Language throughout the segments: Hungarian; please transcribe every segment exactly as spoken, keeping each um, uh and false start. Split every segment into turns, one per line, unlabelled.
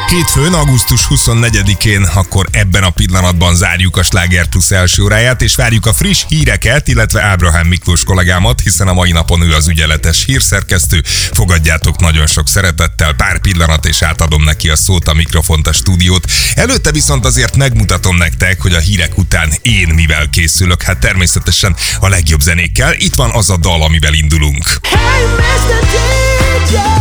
Hétfőn, augusztus huszonnegyedikén, akkor ebben a pillanatban zárjuk a Sláger Plus első óráját, és várjuk a friss híreket, illetve Ábrahám Miklós kollégámat, hiszen a mai napon ő az ügyeletes hírszerkesztő. Fogadjátok nagyon sok szeretettel, pár pillanat, és átadom neki a szót, a mikrofont, a stúdiót. Előtte viszont azért megmutatom nektek, hogy a hírek után én mivel készülök. Hát természetesen a legjobb zenékkel. Itt van az a dal, amivel indulunk.
Hey, miszter dé dzsé,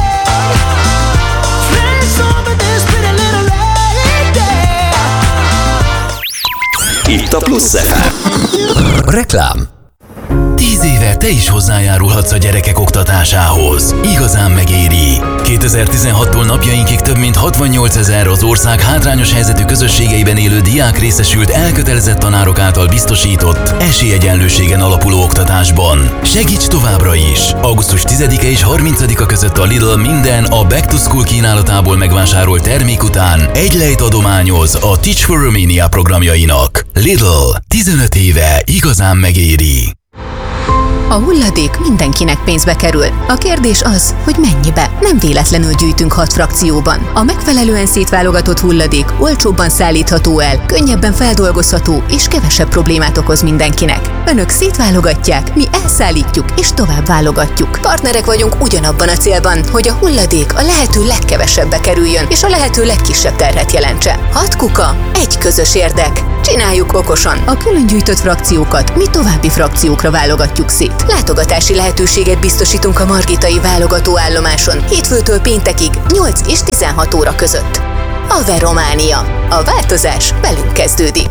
Itt a Plusz ef em. Reklám.
Tíz éve te is hozzájárulhatsz a gyerekek oktatásához. Igazán megéri. kétezer-tizenhattól napjainkig több mint hatvannyolcezer az ország hátrányos helyzetű közösségeiben élő diák részesült elkötelezett tanárok által biztosított esélyegyenlőségen alapuló oktatásban. Segíts továbbra is! augusztus tizedike és harmincadika között a Lidl minden a Back to School kínálatából megvásárolt termék után egy lejt adományoz a Teach for Romania programjainak. Lidl, tizenöt éve igazán megéri.
A hulladék mindenkinek pénzbe kerül. A kérdés az, hogy mennyibe. Nem véletlenül gyűjtünk hat frakcióban. A megfelelően szétválogatott hulladék olcsóbban szállítható el, könnyebben feldolgozható és kevesebb problémát okoz mindenkinek. Önök szétválogatják, mi elszállítjuk és tovább válogatjuk. Partnerek vagyunk ugyanabban a célban, hogy a hulladék a lehető legkevesebbe kerüljön és a lehető legkisebb terhet jelentse. Hat kuka, egy közös érdek. Csináljuk okosan. A külön gyűjtött frakciókat mi további frakciókra válogatjuk szét. Látogatási lehetőséget biztosítunk a Margitai válogatóállomáson hétfőtől péntekig nyolc és tizenhat óra között. Ave Románia. A változás velünk kezdődik.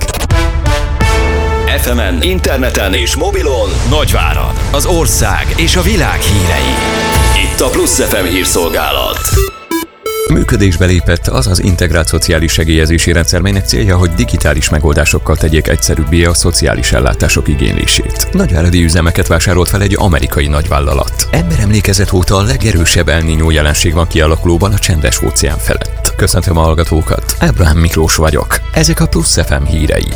ef emen, interneten és mobilon Nagyvárad, az ország és a világ hírei. Itt a Plusz ef em hírszolgálat.
Működésbe lépett az az integrált szociális segélyezési rendszer, melynek célja, hogy digitális megoldásokkal tegyék egyszerűbbé a szociális ellátások igénylését. Nagyváradi üzemeket vásárolt fel egy amerikai nagyvállalat. Emberemlékezet óta a legerősebb El Niño jelenség van kialakulóban a Csendes óceán felett. Köszöntöm a hallgatókat, Ábrahám Miklós vagyok. Ezek a Plusz ef em hírei.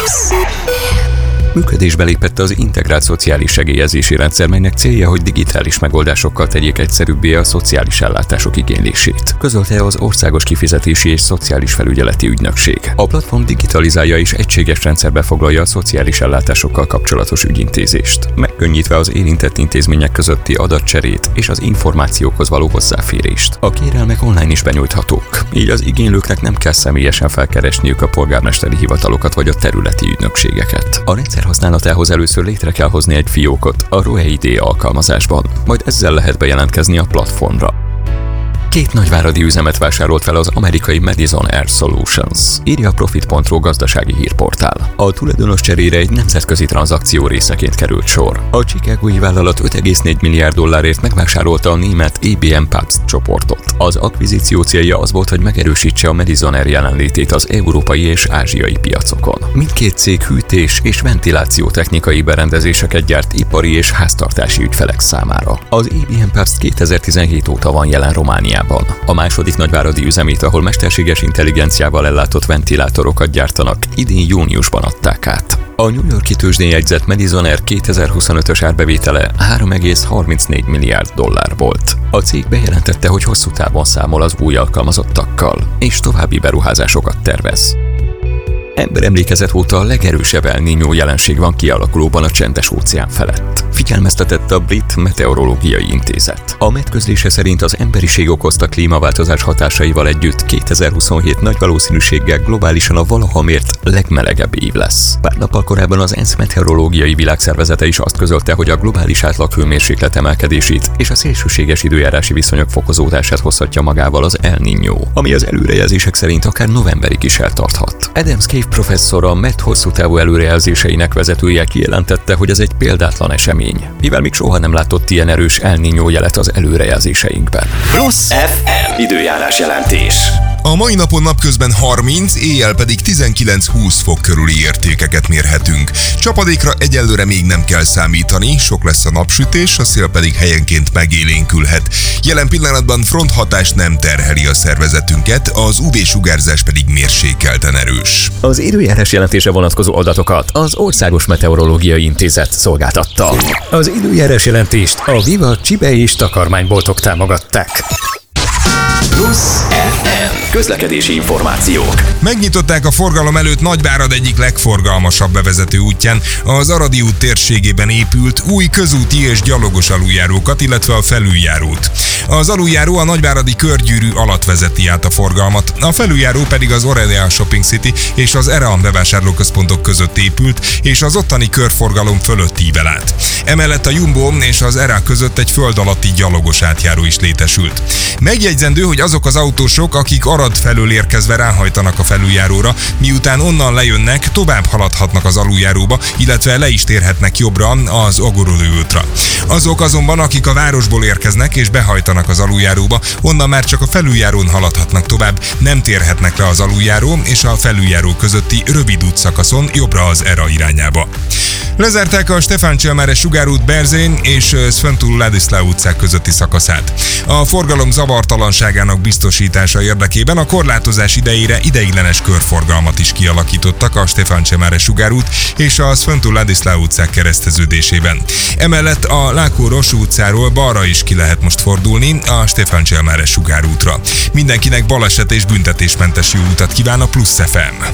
Működésbe lépett az integrált szociális segélyezési rendszer, melynek célja, hogy digitális megoldásokkal tegyék egyszerűbbé a szociális ellátások igénylését. Közölte az Országos Kifizetési és Szociális Felügyeleti Ügynökség. A platform digitalizálja és egységes rendszerbe foglalja a szociális ellátásokkal kapcsolatos ügyintézést, megkönnyítve az érintett intézmények közötti adatcserét és az információkhoz való hozzáférést. A kérelmek online is benyújthatók, így az igénylőknek nem kell személyesen felkeresniük a polgármesteri hivatalokat vagy a területi ügynökségeket. A rendszer használatához először létre kell hozni egy fiókot a RoeID alkalmazásban, majd ezzel lehet bejelentkezni a platformra. Két nagyváradi üzemet vásárolt fel az amerikai Madison Air Solutions, írja a Profit pont ro gazdasági hírportál. A tulajdonos cserére egy nemzetközi tranzakció részeként került sor. A chicagói vállalat öt egész négy milliárd dollárért megvásárolta a német á bé em Pabst csoportot. Az akvizíció célja az volt, hogy megerősítse a Madison Air jelenlétét az európai és ázsiai piacokon. Mindkét cég hűtés és ventiláció technikai berendezéseket gyárt ipari és háztartási ügyfelek számára. Az á bé em Pabst kétezer-tizenhét óta van jelen Romániában. A második nagyváradi üzemét, ahol mesterséges intelligenciával ellátott ventilátorokat gyártanak, idén júniusban adták át. A New York-i tőzsdén jegyzett Madison Air kétezer-huszonötös árbevétele három egész harmincnégy milliárd dollár volt. A cég bejelentette, hogy hosszú távon számol az új alkalmazottakkal, és további beruházásokat tervez. Emberemlékezet óta a legerősebb El Niño jelenség van kialakulóban a Csendes óceán felett. Figyelmeztetett a Brit Meteorológiai Intézet. A med közlése szerint az emberiség okozta klímaváltozás hatásaival együtt kétezer-huszonhét nagy valószínűséggel globálisan a valaha mért legmelegebb év lesz. Pár nappal korábban az ENSZ Meteorológiai Világszervezete is azt közölte, hogy a globális átlag hőmérséklet emelkedését és a szélsőséges időjárási viszonyok fokozódását hozhatja magával az El Niño, ami az előrejelzések szerint akár novemberig is eltarthat. Adam Scaife professzor, a Met hosszú távú előrejelzéseinek vezetője kijelentette, hogy ez egy példátlan esemény, mivel még soha nem látott ilyen erős El Niño jelet az előrejelzéseinkben.
Plusz ef em időjárás jelentés.
A mai napon napközben harminc, éjjel pedig tizenkilenc-húsz fok körüli értékeket mérhetünk. Csapadékra egyelőre még nem kell számítani, sok lesz a napsütés, a szél pedig helyenként megélénkülhet. Jelen pillanatban fronthatás nem terheli a szervezetünket, az ú vé-sugárzás pedig mérsékelten erős.
Az időjárás jelentése vonatkozó adatokat az Országos Meteorológiai Intézet szolgáltatta. Az időjárás jelentést a Viva Csibe és takarmányboltok támogatták.
Plusz ef em. közlekedési információk.
Megnyitották a forgalom előtt Nagyvárad egyik legforgalmasabb bevezető útján, az Aradi út térségében épült új közúti és gyalogos aluljárókat, illetve a felüljárót. Az aluljáró a nagyváradi körgyűrű alatt vezeti át a forgalmat, a felüljáró pedig az Aurelia Shopping City és az ERA bevásárlóközpontok között épült, és az ottani körforgalom fölött ível át. Emellett a Jumbo és az ERA között egy föld alatti gyalogos átjáró is létesült. Megjegyzendő, hogy azok az autósok, akik Arad felől érkezve ráhajtanak a felüljáróra, miután onnan lejönnek, tovább haladhatnak az aluljáróba, illetve le is térhetnek jobbra az Ogorolő útra. Azok azonban, akik a városból érkeznek és behajtanak az aluljáróba, onnan már csak a felüljárón haladhatnak tovább, nem térhetnek le az aluljáró és a felüljáró közötti rövid útszakaszon jobbra az ERA irányába. Lezárták a Stefán Cselmáres sugárút Berzén és Sfântul Ladislau utcák közötti szakaszát. A forgalom zavartalanságának biztosítása érdekében a korlátozás idejére ideiglenes körforgalmat is kialakítottak a Stefán Cselmáres sugárút és a Sfântul Ladislau utcák kereszteződésében. Emellett a Lákó-Rossu utcáról balra is ki lehet most fordulni a Stefán Cselmáres sugárútra. Mindenkinek baleset és büntetésmentes jó utat kíván a Plusz ef em.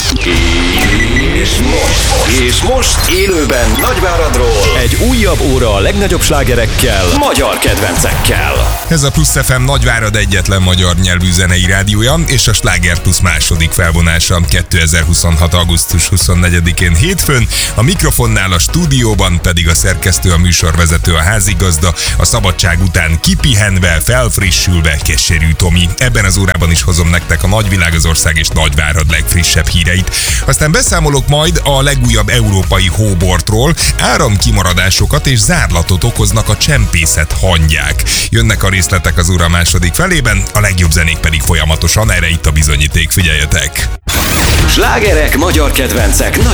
És most, és most élőben Nagyváradról egy újabb óra a legnagyobb slágerekkel, magyar kedvencekkel.
Ez a Plusz ef em Nagyvárad egyetlen magyar nyelvű zenei rádiója, és a Sláger Plusz második felvonása kétezer-huszonhat. augusztus huszonnegyedikén hétfőn, a mikrofonnál a stúdióban pedig a szerkesztő, a műsorvezető, a házigazda, a szabadság után kipihenve, felfrissülve Keserű Tomi. Ebben az órában is hozom nektek a nagyvilág, az ország és Nagyvárad legfrissebb híreit. Aztán beszámolok majd a legújabb európai hóbortról, áramkimaradásokat és zárlatot okoznak a csempészet hangyák. Jönnek a részletek az óra második felében, a legjobb zenék pedig folyamatosan, erre itt a bizonyíték, figyeljetek!
Slágerek, magyar kedvencek.